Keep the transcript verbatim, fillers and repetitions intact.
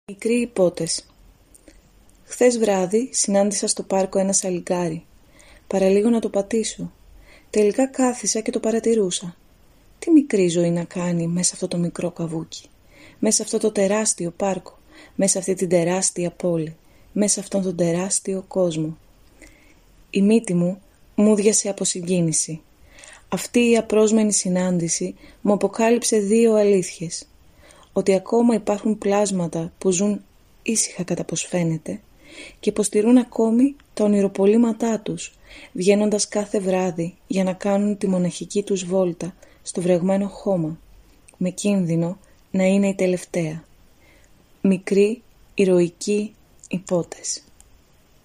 Μικροί υπότες. Χθες βράδυ συνάντησα στο πάρκο ένα σαλιγκάρι. Παραλίγο να το πατήσω. Τελικά κάθισα και το παρατηρούσα. Τι μικρή ζωή να κάνει μέσα αυτό το μικρό καβούκι, μέσα αυτό το τεράστιο πάρκο, μέσα αυτή την τεράστια πόλη, μέσα αυτόν τον τεράστιο κόσμο. Η μύτη μου μου διάσε από συγκίνηση. Αυτή η απρόσμενη συνάντηση μου αποκάλυψε δύο αλήθειες. Ότι ακόμα υπάρχουν πλάσματα που ζουν ήσυχα κατά πως φαίνεται και υποστηρούν ακόμη τα ονειροπολήματά τους, βγαίνοντας κάθε βράδυ για να κάνουν τη μοναχική τους βόλτα στο βρεγμένο χώμα, με κίνδυνο να είναι η τελευταία. Μικροί, ηρωικοί υπότες.